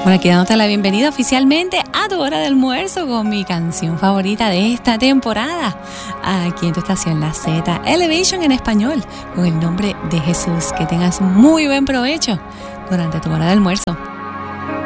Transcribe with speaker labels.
Speaker 1: Bueno, aquí dándote la bienvenida oficialmente a tu hora de almuerzo con mi canción favorita de esta temporada, aquí en tu estación La Z Elevation en español, con el nombre de Jesús. Que tengas muy buen provecho durante tu hora de almuerzo.